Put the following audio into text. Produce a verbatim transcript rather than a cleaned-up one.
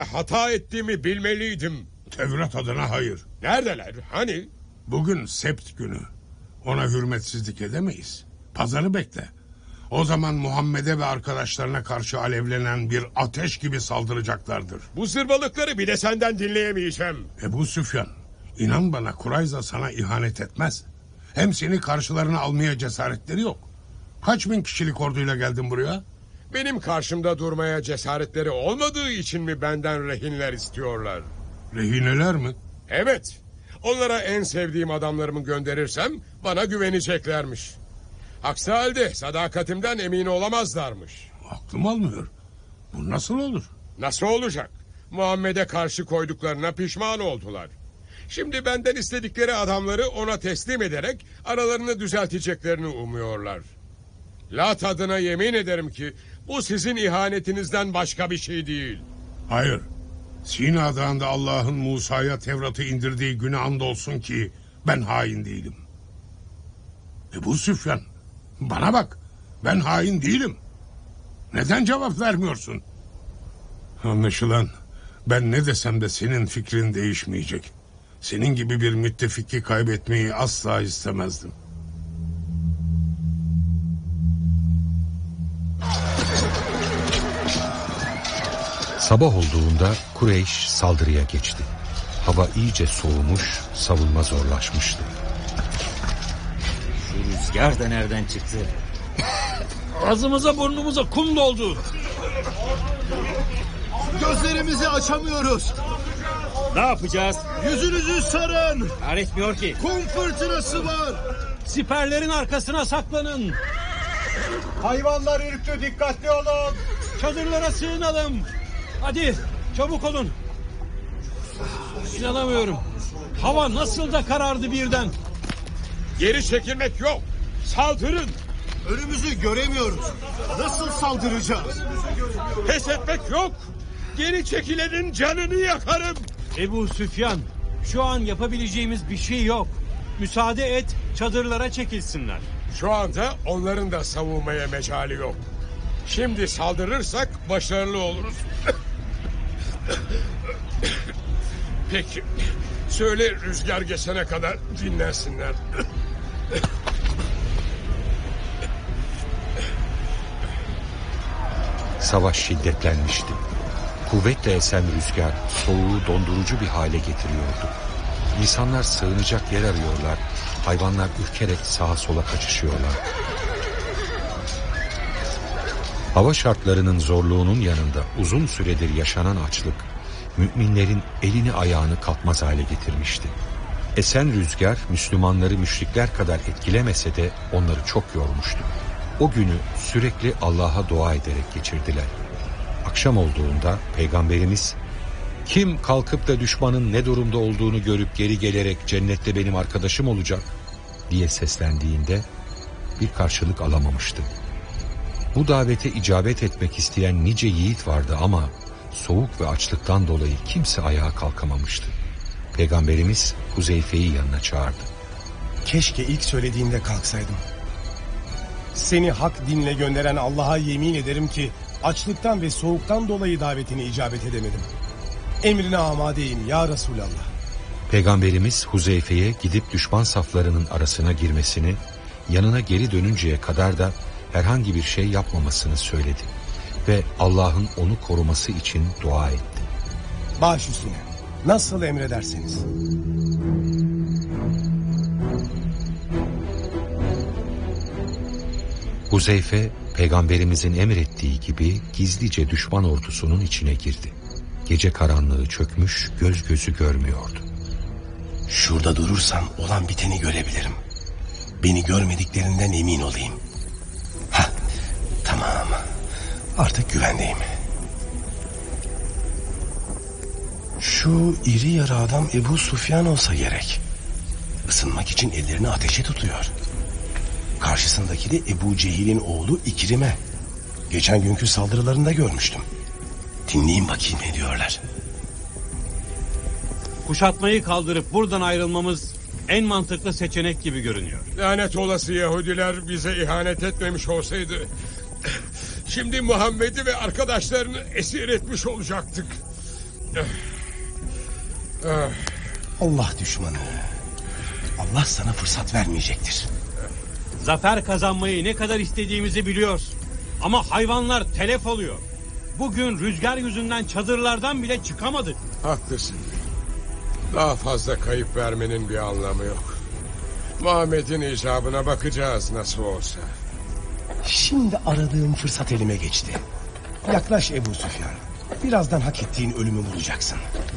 Hata ettiğimi bilmeliydim. Tevrat adına hayır. Neredeler? Hani? Bugün sept günü. Ona hürmetsizlik edemeyiz. Pazarı bekle. O zaman Muhammed'e ve arkadaşlarına karşı alevlenen bir ateş gibi saldıracaklardır. Bu zırvalıkları bir de senden dinleyemeyeceğim. Ebu Süfyan, inan bana Kurayza sana ihanet etmez. Hem seni karşılarına almaya cesaretleri yok. Kaç bin kişilik orduyla geldin buraya? Benim karşımda durmaya cesaretleri olmadığı için mi benden rehinler istiyorlar? Rehineler mi? Evet. Onlara en sevdiğim adamlarımı gönderirsem bana güveneceklermiş. Aksi halde sadakatimden emin olamazlarmış. Aklım almıyor. Bu nasıl olur? Nasıl olacak? Muhammed'e karşı koyduklarına pişman oldular. Şimdi benden istedikleri adamları ona teslim ederek aralarını düzelteceklerini umuyorlar. Lat adına yemin ederim ki bu sizin ihanetinizden başka bir şey değil. Hayır. Sina Dağı'nda Allah'ın Musa'ya Tevrat'ı indirdiği güne andolsun ki ben hain değilim. Ebu Süfyan, bana bak, ben hain değilim. Neden cevap vermiyorsun? Anlaşılan ben ne desem de senin fikrin değişmeyecek. Senin gibi bir müttefiki kaybetmeyi asla istemezdim. Sabah olduğunda Kureyş saldırıya geçti. Hava iyice soğumuş, savunma zorlaşmıştı. Şu rüzgar da nereden çıktı? Ağzımıza burnumuza kum doldu. Gözlerimizi açamıyoruz. Ne yapacağız? Yüzünüzü sarın. Kar etmiyor ki. Kum fırtınası var. Siperlerin arkasına saklanın. Hayvanlar ürktü, dikkatli olun. Çadırlara sığınalım. Hadi çabuk olun. İnanamıyorum. Hava nasıl da karardı birden. Geri çekilmek yok. Saldırın. Önümüzü göremiyoruz. Nasıl saldıracağız? Pes etmek yok. Geri çekilenin canını yakarım. Ebu Süfyan, şu an yapabileceğimiz bir şey yok. Müsaade et, çadırlara çekilsinler. Şu anda onların da savunmaya mecali yok. Şimdi saldırırsak başarılı oluruz. Peki, söyle rüzgar geçene kadar dinlensinler. Savaş şiddetlenmişti. Kuvvetle esen rüzgar soğuğu dondurucu bir hale getiriyordu. İnsanlar sığınacak yer arıyorlar. Hayvanlar ürkerek sağa sola kaçışıyorlar. Hava şartlarının zorluğunun yanında uzun süredir yaşanan açlık, müminlerin elini ayağını kalkmaz hale getirmişti. Esen rüzgar Müslümanları müşrikler kadar etkilemese de onları çok yormuştu. O günü sürekli Allah'a dua ederek geçirdiler. Akşam olduğunda Peygamberimiz, "Kim kalkıp da düşmanın ne durumda olduğunu görüp geri gelerek cennette benim arkadaşım olacak?" diye seslendiğinde bir karşılık alamamıştı. Bu davete icabet etmek isteyen nice yiğit vardı ama soğuk ve açlıktan dolayı kimse ayağa kalkamamıştı. Peygamberimiz Huzeyfe'yi yanına çağırdı. Keşke ilk söylediğinde kalksaydım. Seni hak dinle gönderen Allah'a yemin ederim ki açlıktan ve soğuktan dolayı davetine icabet edemedim. Emrine amadeyim ya Resulallah. Peygamberimiz Huzeyfe'ye gidip düşman saflarının arasına girmesini, yanına geri dönünceye kadar da herhangi bir şey yapmamasını söyledi ve Allah'ın onu koruması için dua etti. Baş üstüne, nasıl emrederseniz. Huzeyfe, Peygamberimizin emrettiği gibi gizlice düşman ordusunun içine girdi. Gece karanlığı çökmüş, göz gözü görmüyordu. Şurada durursam olan biteni görebilirim. Beni görmediklerinden emin olayım. Hah, tamam. Artık güvendeyim. Şu iri yarı adam Ebu Süfyan olsa gerek. Isınmak için ellerini ateşe tutuyor. Karşısındaki de Ebu Cehil'in oğlu İkrime. Geçen günkü saldırılarında görmüştüm. Dinleyin bakayım ne diyorlar. Kuşatmayı kaldırıp buradan ayrılmamız en mantıklı seçenek gibi görünüyor. Lanet olası Yahudiler bize ihanet etmemiş olsaydı şimdi Muhammed'i ve arkadaşlarını esir etmiş olacaktık. Allah düşmanı. Allah sana fırsat vermeyecektir. Zafer kazanmayı ne kadar istediğimizi biliyoruz. Ama hayvanlar telef oluyor. Bugün rüzgar yüzünden çadırlardan bile çıkamadık. Haklısın. Daha fazla kayıp vermenin bir anlamı yok. Muhammed'in icabına bakacağız nasıl olsa. Şimdi aradığım fırsat elime geçti. Yaklaş Ebu Süfyan. Birazdan hak ettiğin ölümü bulacaksın.